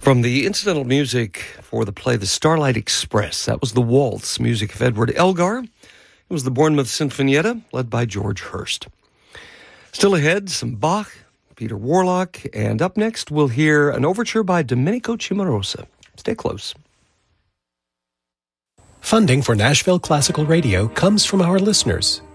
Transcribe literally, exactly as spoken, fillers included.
From the incidental music for the play The Starlight Express, that was the waltz, music of Edward Elgar. It was the Bournemouth Sinfonietta, led by George Hurst. Still ahead, some Bach, Peter Warlock, and up next we'll hear an overture by Domenico Cimarosa. Stay close. Funding for Nashville Classical Radio comes from our listeners